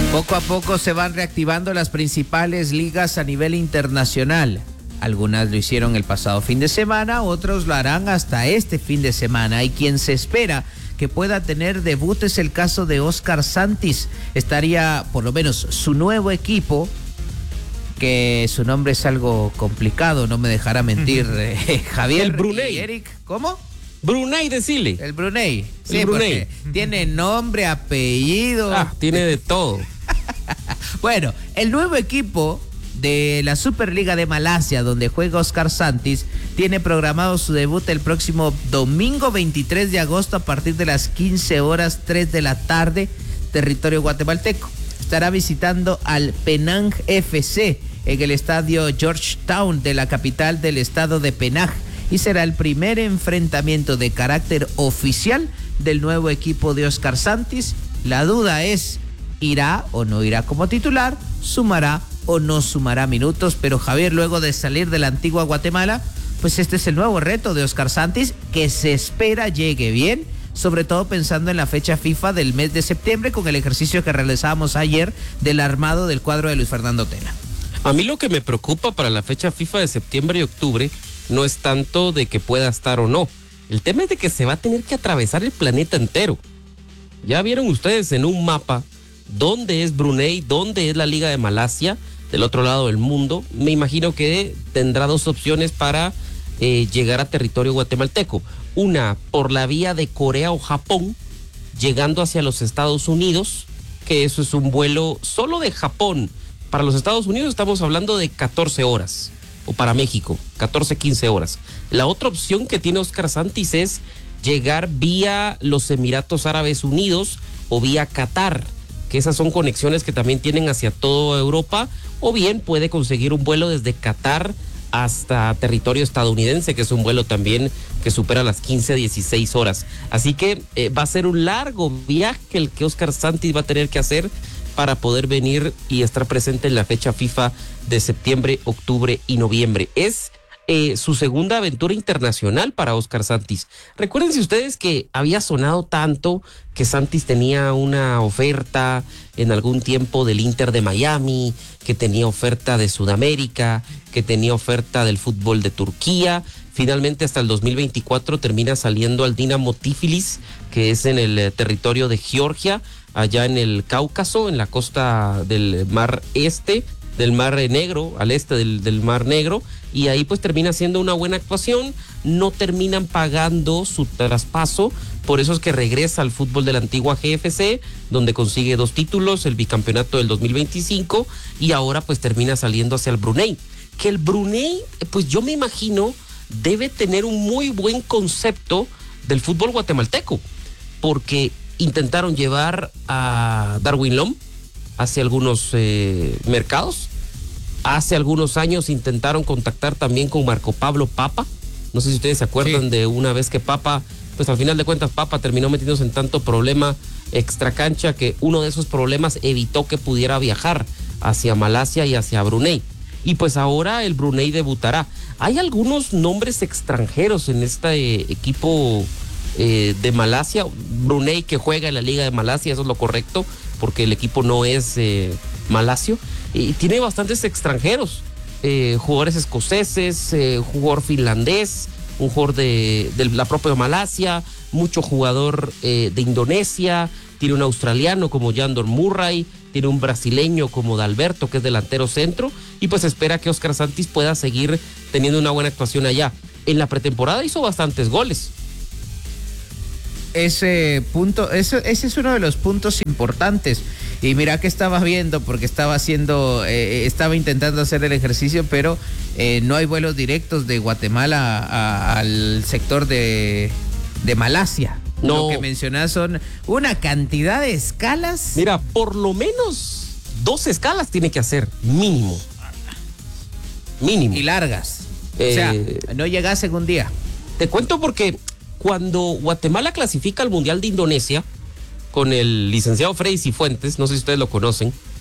Poco a poco se van reactivando las principales ligas a nivel internacional. Algunas lo hicieron el pasado fin de semana, otros lo harán hasta este fin de semana. Y quien se espera que pueda tener debut es el caso de Óscar Santis. Estaría, por lo menos, su nuevo equipo, que su nombre es algo complicado, no me dejará mentir Javier. El Brunei. Y Eric, ¿cómo? Brunei, decile. El Brunei. Sí, el Brunei. Tiene nombre, apellido. Tiene de todo. Bueno, el nuevo equipo de la Superliga de Malasia, donde juega Óscar Santis, tiene programado su debut el próximo domingo 23 de agosto a partir de las 15 horas 3 de la tarde, territorio guatemalteco. Estará visitando al Penang FC en el estadio Georgetown de la capital del estado de Penang y será el primer enfrentamiento de carácter oficial del nuevo equipo de Óscar Santis. La duda es, ¿irá o no irá como titular? ¿Sumará o no sumará minutos? Pero Javier, luego de salir de la antigua Guatemala, pues este es el nuevo reto de Óscar Santis, que se espera llegue bien, sobre todo pensando en la fecha FIFA del mes de septiembre, con el ejercicio que realizábamos ayer del armado del cuadro de Luis Fernando Tena. A mí lo que me preocupa para la fecha FIFA de septiembre y octubre no es tanto de que pueda estar o no. El tema es de que se va a tener que atravesar el planeta entero. Ya vieron ustedes en un mapa dónde es Brunei, dónde es la Liga de Malasia, del otro lado del mundo. Me imagino que tendrá dos opciones para llegar a territorio guatemalteco. Una, por la vía de Corea o Japón, llegando hacia los Estados Unidos, que eso es un vuelo solo de Japón. Para los Estados Unidos estamos hablando de 14 horas, o para México, 14, 15 horas. La otra opción que tiene Óscar Santis es llegar vía los Emiratos Árabes Unidos o vía Qatar, que esas son conexiones que también tienen hacia toda Europa, o bien puede conseguir un vuelo desde Qatar hasta territorio estadounidense, que es un vuelo también que supera las 15, 16 horas. Así que va a ser un largo viaje el que Óscar Santis va a tener que hacer para poder venir y estar presente en la fecha FIFA de septiembre, octubre y noviembre. Es su segunda aventura internacional para Óscar Santis. Recuérdense ustedes que había sonado tanto que Santis tenía una oferta en algún tiempo del Inter de Miami, que tenía oferta de Sudamérica, que tenía oferta del fútbol de Turquía. Finalmente hasta el 2024 termina saliendo al Dinamo Tiflis, que es en el territorio de Georgia, allá en el Cáucaso, en la costa del Mar Este, del Mar Negro, al este del Mar Negro, y ahí pues termina siendo una buena actuación. No terminan pagando su traspaso, por eso es que regresa al fútbol de la antigua GFC, donde consigue 2 títulos, el bicampeonato del 2025, y ahora pues termina saliendo hacia el Brunei. Que el Brunei, pues yo me imagino, debe tener un muy buen concepto del fútbol guatemalteco, porque intentaron llevar a Darwin Lom hace algunos mercados. Hace algunos años intentaron contactar también con Marco Pablo Papa. No sé si ustedes se acuerdan de una vez que Papa, pues al final de cuentas Papa terminó metiéndose en tanto problema extracancha que uno de esos problemas evitó que pudiera viajar hacia Malasia y hacia Brunei. Y pues ahora el Brunei debutará. Hay algunos nombres extranjeros en este equipo de Malasia. Brunei, que juega en la Liga de Malasia, eso es lo correcto, porque el equipo no es malasio, y tiene bastantes extranjeros, jugadores escoceses, jugador finlandés, un jugador de la propia Malasia, mucho jugador de Indonesia, tiene un australiano como Yandor Murray, tiene un brasileño como Dalberto, que es delantero centro, y pues espera que Óscar Santis pueda seguir teniendo una buena actuación allá. En la pretemporada hizo bastantes goles. Ese es uno de los puntos importantes. Y mira que estaba viendo, porque estaba intentando hacer el ejercicio, pero no hay vuelos directos de Guatemala al sector de Malasia. No. Lo que mencionas son una cantidad de escalas. Mira, por lo menos 2 escalas tiene que hacer, mínimo. Y largas. O sea, no llegas en un día. Te cuento porque cuando Guatemala clasifica al Mundial de Indonesia con el licenciado Freddy Cifuentes, no sé si ustedes lo conocen,